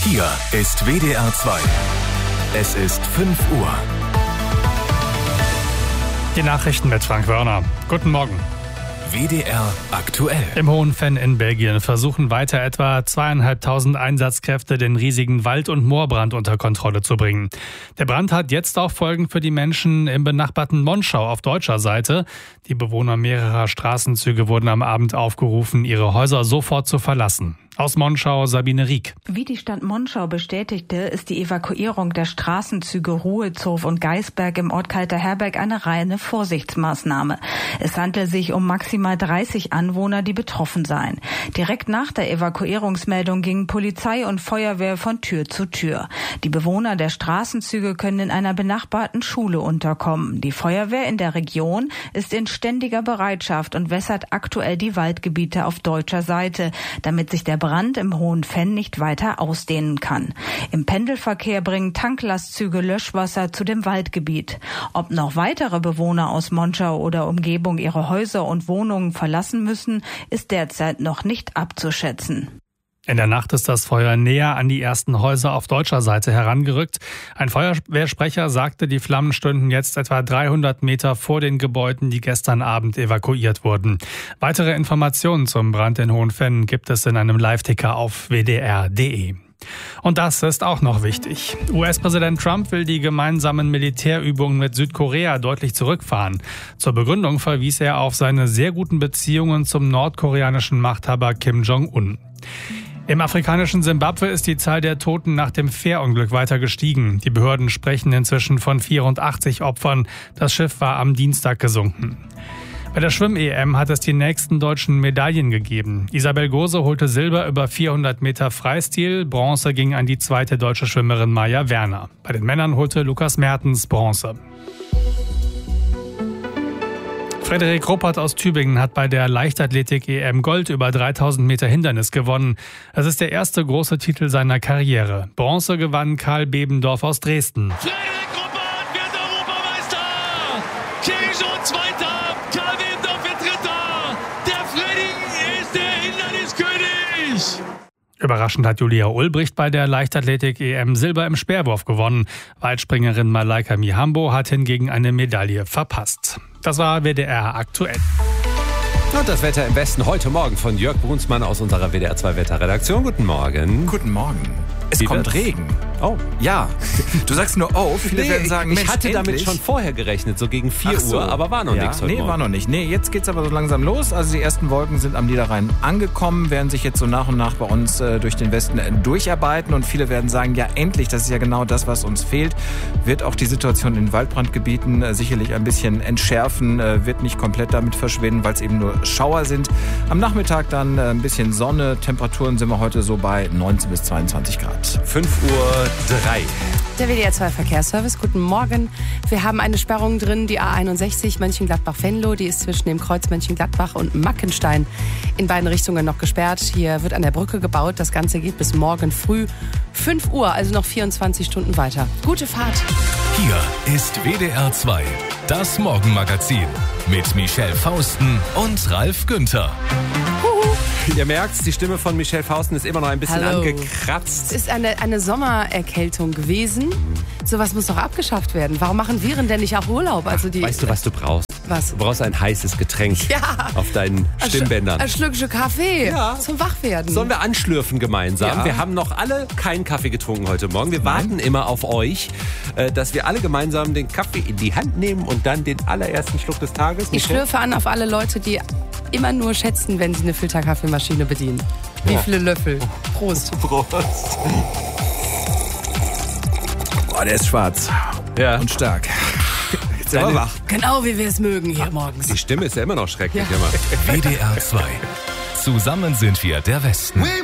Hier ist WDR 2. Es ist 5 Uhr. Die Nachrichten mit Frank Wörner. Guten Morgen. WDR aktuell. Im Hohen Venn in Belgien versuchen weiter etwa 2.500 Einsatzkräfte, den riesigen Wald- und Moorbrand unter Kontrolle zu bringen. Der Brand hat jetzt auch Folgen für die Menschen im benachbarten Monschau auf deutscher Seite. Die Bewohner mehrerer Straßenzüge wurden am Abend aufgerufen, ihre Häuser sofort zu verlassen. Aus Monschau Sabine Rieck. Wie die Stadt Monschau bestätigte, ist die Evakuierung der Straßenzüge Ruhezow und Geisberg im Ort Kalterherberg eine reine Vorsichtsmaßnahme. Es handelt sich um maximal 30 Anwohner, die betroffen seien. Direkt nach der Evakuierungsmeldung gingen Polizei und Feuerwehr von Tür zu Tür. Die Bewohner der Straßenzüge können in einer benachbarten Schule unterkommen. Die Feuerwehr in der Region ist in ständiger Bereitschaft und wässert aktuell die Waldgebiete auf deutscher Seite, damit sich der Brand im Hohen Venn nicht weiter ausdehnen kann. Im Pendelverkehr bringen Tanklastzüge Löschwasser zu dem Waldgebiet. Ob noch weitere Bewohner aus Monschau oder Umgebung ihre Häuser und Wohnungen verlassen müssen, ist derzeit noch nicht abzuschätzen. In der Nacht ist das Feuer näher an die ersten Häuser auf deutscher Seite herangerückt. Ein Feuerwehrsprecher sagte, die Flammen stünden jetzt etwa 300 Meter vor den Gebäuden, die gestern Abend evakuiert wurden. Weitere Informationen zum Brand in Hohen Venn gibt es in einem Live-Ticker auf wdr.de. Und das ist auch noch wichtig. US-Präsident Trump will die gemeinsamen Militärübungen mit Südkorea deutlich zurückfahren. Zur Begründung verwies er auf seine sehr guten Beziehungen zum nordkoreanischen Machthaber Kim Jong-un. Im afrikanischen Simbabwe ist die Zahl der Toten nach dem Fährunglück weiter gestiegen. Die Behörden sprechen inzwischen von 84 Opfern. Das Schiff war am Dienstag gesunken. Bei der Schwimm-EM hat es die nächsten deutschen Medaillen gegeben. Isabel Gose holte Silber über 400 Meter Freistil. Bronze ging an die zweite deutsche Schwimmerin Maja Werner. Bei den Männern holte Lukas Mertens Bronze. Frederik Ruppert aus Tübingen hat bei der Leichtathletik-EM Gold über 3000 Meter Hindernis gewonnen. Es ist der erste große Titel seiner Karriere. Bronze gewann Karl Bebendorf aus Dresden. Frederik Ruppert wird Europameister! Kirichon Zweiter, Karl Bebendorf wird Dritter! Der Freddy ist der Hinderniskönig! Überraschend hat Julia Ulbricht bei der Leichtathletik-EM Silber im Speerwurf gewonnen. Weitspringerin Malaika Mihambo hat hingegen eine Medaille verpasst. Das war WDR aktuell. Und das Wetter im Westen heute Morgen von Jörg Brunsmann aus unserer WDR 2 Wetterredaktion. Guten Morgen. Guten Morgen. Es kommt Regen. Oh. Ja, du sagst nur viele werden sagen, ich hatte damit endlich. schon vorher gerechnet, so gegen 4 Uhr, aber war noch nichts heute Morgen. War noch nicht. Nee, jetzt geht's aber so langsam los. Also die ersten Wolken sind am Niederrhein angekommen, werden sich jetzt so nach und nach bei uns durch den Westen durcharbeiten und viele werden sagen, ja endlich, das ist ja genau das, was uns fehlt. Wird auch die Situation in Waldbrandgebieten sicherlich ein bisschen entschärfen, wird nicht komplett damit verschwinden, weil es eben nur Schauer sind. Am Nachmittag dann ein bisschen Sonne, Temperaturen sind wir heute so bei 19 bis 22 Grad. 5:03 Uhr. Der WDR 2 Verkehrsservice, guten Morgen. Wir haben eine Sperrung drin, die A61 Mönchengladbach-Venlo, die ist zwischen dem Kreuz Mönchengladbach und Mackenstein in beiden Richtungen noch gesperrt. Hier wird an der Brücke gebaut, das Ganze geht bis morgen früh 5 Uhr, also noch 24 Stunden weiter. Gute Fahrt. Hier ist WDR 2, das Morgenmagazin mit Michelle Fausten und Ralf Günther. Ihr merkt's, die Stimme von Michelle Fausten ist immer noch ein bisschen Hallo. angekratzt. Es ist eine Sommererkältung gewesen. Sowas muss doch abgeschafft werden. Warum machen Viren denn nicht auch Urlaub? Also Weißt du, was du brauchst? Was? Du brauchst ein heißes Getränk auf deinen Stimmbändern. Ein Schlückchen Kaffee zum Wachwerden. Sollen wir anschlürfen gemeinsam? Ja. Wir haben noch alle keinen Kaffee getrunken heute Morgen. Wir warten immer auf euch, dass wir alle gemeinsam den Kaffee in die Hand nehmen und dann den allerersten Schluck des Tages. Ich schlürfe an auf alle Leute, die immer nur schätzen, wenn sie eine Filterkaffeemaschine bedienen. Wie viele Löffel? Prost. Prost. Boah, der ist schwarz und stark. Jetzt sind wir wach. Genau wie wir es mögen hier morgens. Die Stimme ist ja immer noch schrecklich. Ja. Immer. WDR 2. Zusammen sind wir der Westen.